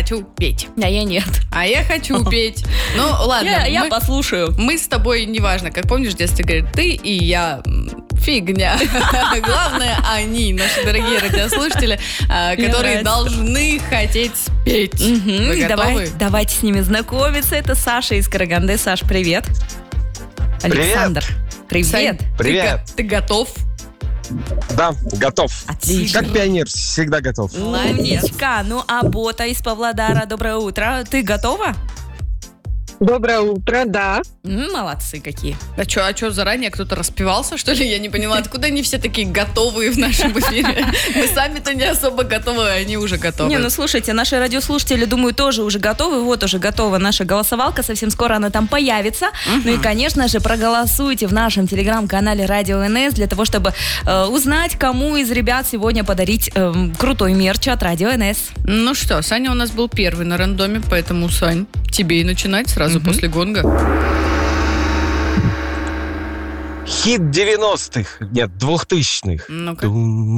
хочу петь. А я нет. А я хочу петь. Ну, ладно. Я послушаю. Мы с тобой, неважно, как помнишь, в детстве говорят, ты и я... Фигня. Главное, они, наши дорогие радиослушатели, которые должны хотеть спеть. Вы готовы? Давайте с ними знакомиться. Это Саша из Караганды. Саш, привет. Александр. Привет. Сань, Привет. Ты готов? Да, готов. Отлично. Как пионер, всегда готов. Умничка. Ну, а Бота из Павлодара, доброе утро. Ты готова? Доброе утро, да. Молодцы какие. А что, заранее кто-то распевался, что ли? Я не поняла, откуда они все такие готовые в нашем эфире? Мы сами-то не особо готовы, а они уже готовы. Не, ну слушайте, наши радиослушатели, думаю, тоже уже готовы. Вот уже готова наша голосовалка, совсем скоро она там появится. Ну и, конечно же, проголосуйте в нашем телеграм-канале Радио НС для того, чтобы узнать, кому из ребят сегодня подарить крутой мерч от Радио НС. Ну что, Саня у нас был первый на рандоме, поэтому, Сань, тебе и начинать сразу после гонга. Хит 90-х, нет, 2000-х. Ну-ка.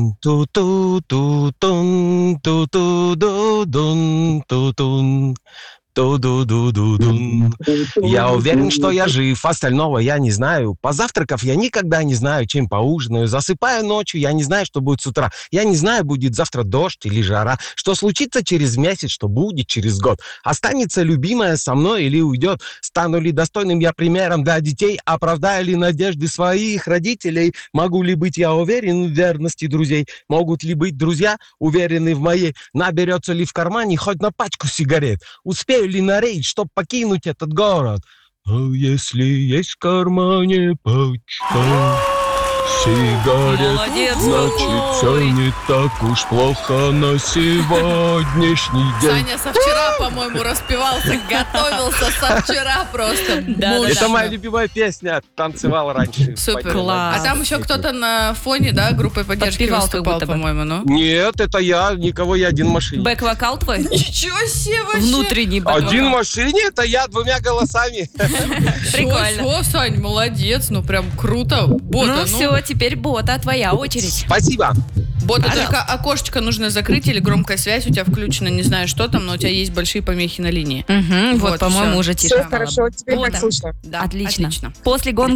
Тун-ту-ту-тун-ту-ту-ду-дун-ту-тун. Ту-ду-ду-ду-дун. Я уверен, что я жив, остального я не знаю. Позавтракав, я никогда не знаю, чем поужинаю. Засыпаю ночью, я не знаю, что будет с утра. Я не знаю, будет завтра дождь или жара. Что случится через месяц, что будет через год. Останется любимая со мной или уйдет. Стану ли достойным я примером для детей? Оправдаю ли надежды своих родителей? Могу ли быть я уверен в верности друзей? Могут ли быть друзья уверены в моей? Наберется ли в кармане хоть на пачку сигарет? Успею ли на рейд, чтоб покинуть этот город? А если есть в кармане пачка сигарет, Молодец, значит, все не так уж плохо на сегодняшний день. Саня со вчера, по-моему, распевался, готовился со вчера просто. Да, мощно. Это моя любимая песня, танцевал раньше. Супер. Класс. А там еще кто-то на фоне, да, группой поддержки Подпевал как выступал, будто бы. по-моему, ну? Нет, это я, никого, я один в машине. Бэк-вокал твой? Ничего себе вообще! Внутренний бэк-вокал. Один в машине, это я двумя голосами. Прикольно. Все, Сань, молодец, ну прям круто. Бота, Ну все, теперь Бота, твоя очередь. Спасибо. Бота, Пожалуйста. только окошечко нужно закрыть или громкая связь у тебя включена, не знаю, что там, но у тебя есть большие помехи на линии. Вот, по-моему, всё. уже тише. Все хорошо, теперь Бота. как слышно. Да, Отлично. отлично. После гонга